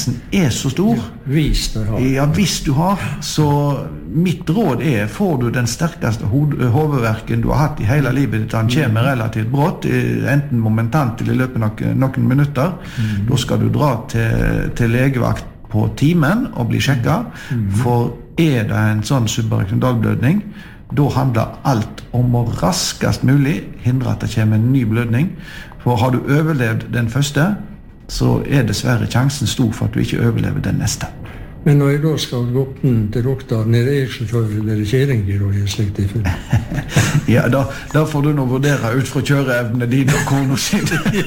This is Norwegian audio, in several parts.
sjansen så stor. Ja, hvis du har. Så mitt råd får du den sterkeste hovedverken du har hatt i hele livet ditt, han kommer relativt brått, enten momentant eller i løpet av noen minutter, da skal du dra til legevakt på timen og bli sjekket, for det en sånn subarachnoidalblødning, da handler alt om å raskest mulig hindre at det kommer en ny blødning, for har du overlevd den første, så dessverre sjansen stor for at du ikke overlever den neste. Men når jeg da skal gå til doktoren, jeg sjåfør eller kjeringer og slikt i full? Ja, da får du nå vurdere ut fra kjøreevne dine og kone sin.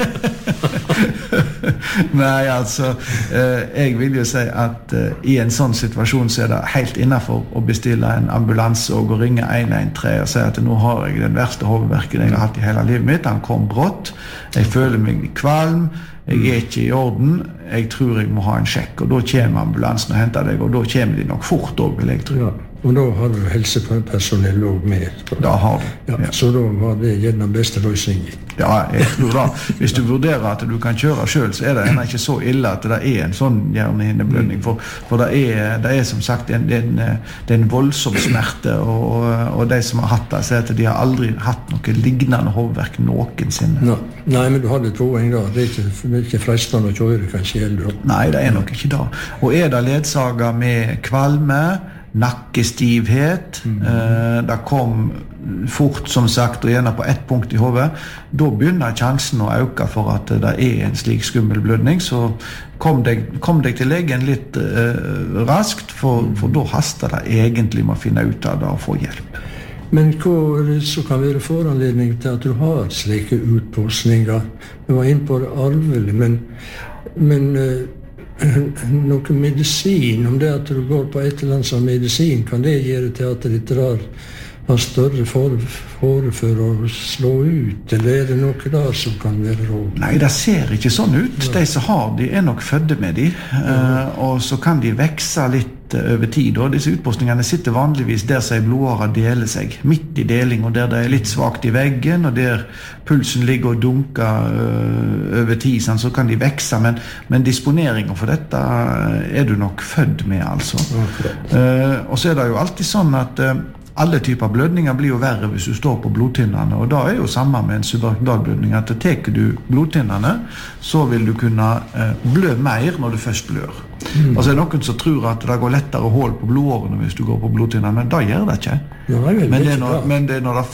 Nei, altså, jeg vil jo si at i en sånn situasjon så det helt innenfor å bestille en ambulanse og ringe 113 og si at nå har jeg den verste hovedverken jeg har hatt i hele livet mitt, han kom brått, jeg føler meg kvalm, jeg ikke i orden, jeg tror jeg må ha en sjekk, og da kommer ambulansen og henter deg, og da kommer de nok fort også, vil jeg tro. Ja, og da har du helsepersonell også med. Da har du. Ja. Så da var det gjerne beste løsningen. Ja, jeg tror da. Hvis du vurderer at du kan kjøre selv, så det ikke så ille at det en sånn hjernehinneblødning, for det som sagt det en voldsom smerte, og de som har hatt det, sier at de har aldri hatt noe lignende hovedverk noensinne. Nei, men du hadde poeng da. Det ikke fristende å kjøre, kanskje heller. Nei, det nok ikke da. Og det ledsaget med kvalme, nakkestivhet, det kom fort, som sagt, og gjerne på ett punkt i hodet, da begynner sjansen å øke for at det en slik skummel blødning, så kom deg til legen litt raskt, for da haster det egentlig med å finne ut av det og få hjelp. Men hva så kan være foranledning til at du har slike utpåsninger? Du var inne på det arvelig, men noe medisin, om det at du går på et eller annet som medisin, kan det gjøre til at det har større fare for å slå ut, eller det noe der som kan være råd? Nei, det ser ikke sånn ut. De som har de nok fødde med de, og så kan de vekse litt over tid, og disse utpostningene sitter vanligvis der som blodårer deler seg, midt i deling, og der det litt svagt i veggen, og der pulsen ligger og dunker over tid, så kan de vekse, men disponeringen for dette du nok født med, altså. Og så det jo alltid sånn at alle typer blødninger blir jo verre hvis du står på blodtynnerne, og da jo samme med en subarachnoidalblødning, at teker du blodtynnerne, så vil du kunne blø mer når du først blør. Og så noen som tror at det går lettere hål på blodårene hvis du går på blodtynnerne, men da gjør det ikke. Men det når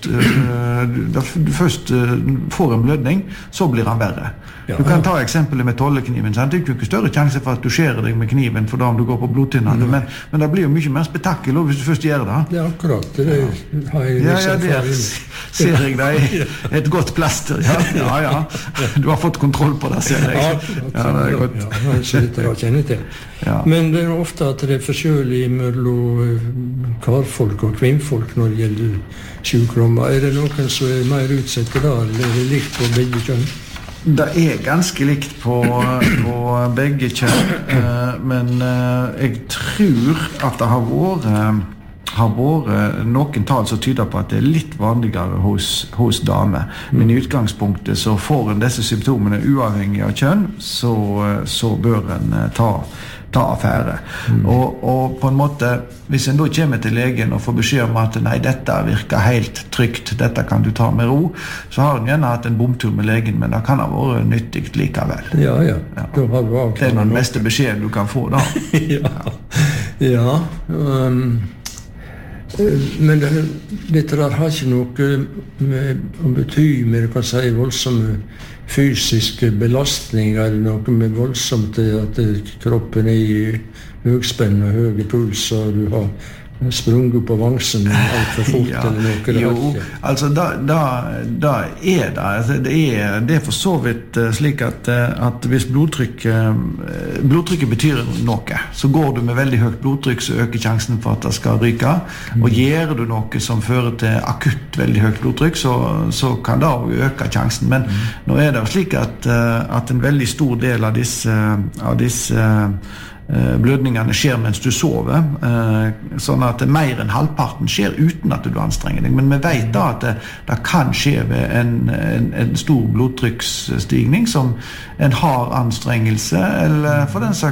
du først får en blødning, så blir han verre. Du kan ta eksempelet med tollekniven, sant? Det jo ikke større sjanse for at du skjærer deg med kniven for da om du går på blodtynnerne, men det blir jo mye mer spektakel hvis du først gjør det. Det akkurat, det har jeg det ser jeg deg et godt plaster. Ja. Du har fått kontroll på det, ser jeg. Ja, det godt. Ja, så litt å kjenne til. Ja. Men det ofte at det forskjellig mellom karfolk og kvinnfolk når det gjelder sykdommer. Det noen som mer utsatt da, eller det likt på begge kjønn? Det ganske likt på begge kjønn, men jeg tror at det har vært noen tall som tyder på at det litt vanligere hos damer. Men i utgangspunktet så får en disse symptomene uavhengig av kjønn, så bør en ta affære. Og på en måte, hvis en da kommer til legen og får beskjed om at nei, dette virker helt trygt, dette kan du ta med ro, så har en gjerne hatt en bomtur med legen, men det kan ha vært nyttig likevel. Ja. Da har du det den beste beskjeden du kan få da. Ja. Men dette der har ikke noe å bety med, du kan si, voldsomme fysiske belastninger, eller noe med voldsomt at kroppen i høgspenn og høye puls, og du har sprunget på vangsen alt for fort eller noe. Jo, altså det for så vidt slik at hvis blodtrykket betyr noe, så går du med veldig høyt blodtrykk, så øker sjansen for at det skal ryke, og gjør du noe som fører til akutt veldig høyt blodtrykk, så kan det også øke sjansen, men nå det jo slik at en veldig stor del av disse blødningene skjer mens du sover, sånn at mer enn halvparten skjer uten at du anstrenger deg, men vi vet da at det kan skje ved en stor blodtrykksstigning som en har anstrengelse, eller for den saks